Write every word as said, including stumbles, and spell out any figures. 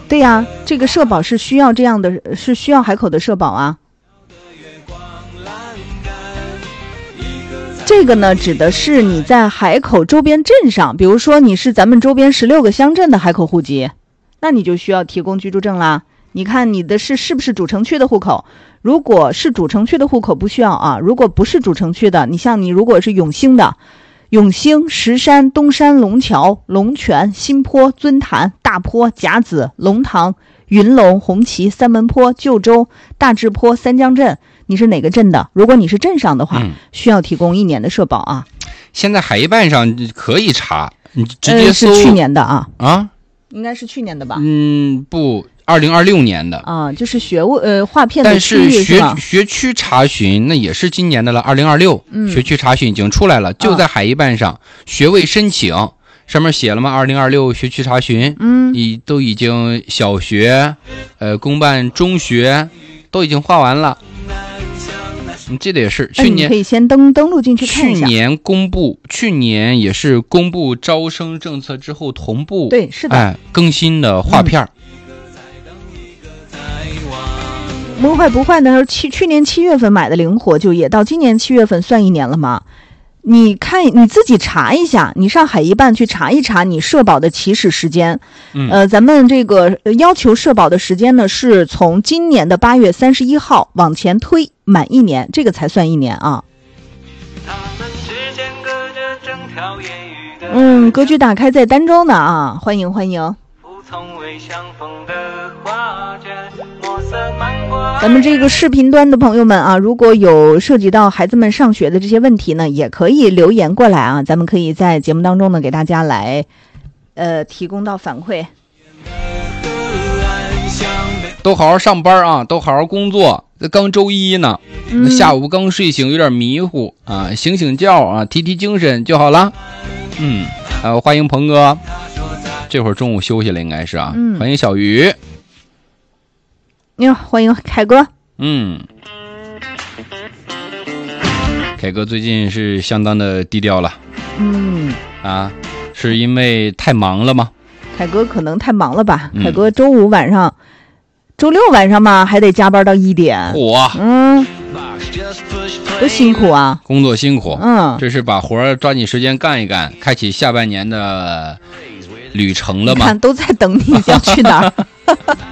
对呀，这个社保是需要这样的，是需要海口的社保啊。这个呢，指的是你在海口周边镇上，比如说你是咱们周边十六个乡镇的海口户籍，那你就需要提供居住证啦。你看你的是是不是主城区的户口？如果是主城区的户口不需要啊，如果不是主城区的，你像你如果是永兴的，永兴、石山、东山、龙桥、龙泉、新坡、尊坛、大坡、甲子、龙塘、云龙、红旗、三门坡、旧州、大智坡、三江镇，你是哪个镇的？如果你是镇上的话，嗯、需要提供一年的社保啊。 现在海一办上可以查，你直接搜、 呃、是去年的啊啊， 应该是去年的吧？ 嗯，不。二零二六年的啊，就是学务呃划片的区域， 但是学学区查询那也是今年的了，二零二六学区查询已经出来了，就在海一办上、啊、学位申请上面写了吗？二零二六学区查询， 嗯， 你都已经小学，呃，公办中学都已经划完了。你这个也是去年、 哎、你可以先登登录进去看一下。 去年公布，去年也是公布招生政策之后同步， 对，是的， 哎，更新的划片。嗯摸坏不坏呢？去去年七月份买的灵活就业，到今年七月份算一年了吗？你看你自己查一下，你上海一办去查一查你社保的起始时间。 嗯， 呃，咱们这个要求社保的时间呢，是从今年的八月三十一号往前推满一年，这个才算一年啊。嗯，格局打开在儋州呢啊，欢迎欢迎。咱们这个视频端的朋友们啊，如果有涉及到孩子们上学的这些问题呢，也可以留言过来啊，咱们可以在节目当中呢给大家来呃提供到反馈。 都好好上班啊，都好好工作，这刚周一呢、嗯、下午刚睡醒有点迷糊啊，醒醒觉啊，提提精神就好了。嗯，呃，欢迎鹏哥，这会儿中午休息了应该是啊。嗯，欢迎小鱼。 哟，欢迎凯哥。 嗯，凯哥最近是相当的低调了。 嗯， 啊，是因为太忙了吗？ 凯哥可能太忙了吧。 嗯、 凯哥周五晚上、周六晚上嘛，还得加班到一点。 嚯， 嗯，多辛苦啊！ 工作辛苦。 嗯， 这是把活抓紧时间干一干，开启下半年的旅程了吗？ 看都在等你要去哪儿。